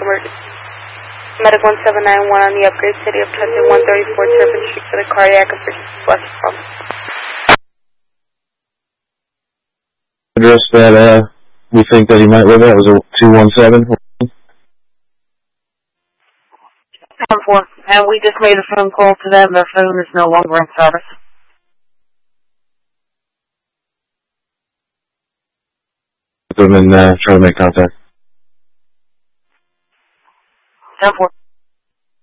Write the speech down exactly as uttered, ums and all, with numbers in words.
Medic one seven nine one on the upgrade city of Tustin one thirty-four Turpin Street for the cardiac emergency bus pump. Address that uh, we think that he might live at was a two one seven. ten four, and we just made a phone call to them. Their phone is no longer in service. Put them in, uh, try to make contact. ten four.